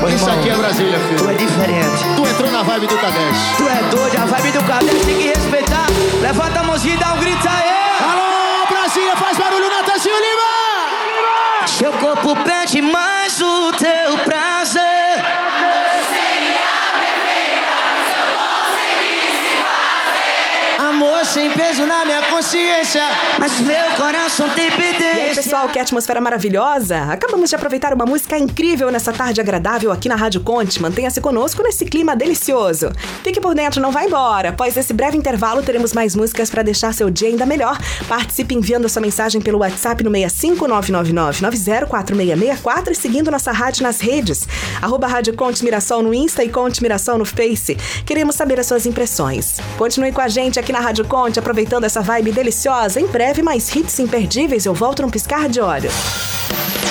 Isso aqui é Brasília, filho. Tu é diferente. Tu entrou na vibe do Cadete. Tu é doido, a vibe do Cadete tem que respeitar. Levanta a mãozinha e dá um grito aí. Alô, Brasília, faz barulho, Natanzinho Lima! Seu corpo pede mais o teu prazer. Amor sem peso na minha consciência, mas meu coração tem pendência. E aí, pessoal, que atmosfera maravilhosa! Acabamos de aproveitar uma música incrível nessa tarde agradável aqui na Rádio Conte. Mantenha-se conosco nesse clima delicioso. Fique por dentro, não vá embora. Após esse breve intervalo, teremos mais músicas para deixar seu dia ainda melhor. Participe enviando sua mensagem pelo WhatsApp no 65999904664 e seguindo nossa rádio nas redes. @Rádio Conte Mirassol no Insta e Conte Mirassol no Face. Queremos saber as suas impressões. Continue com a gente aqui na Rádio Conte, aproveitando essa vibe deliciosa. Em breve, mais hits imperdíveis. Eu volto num piscar de olhos.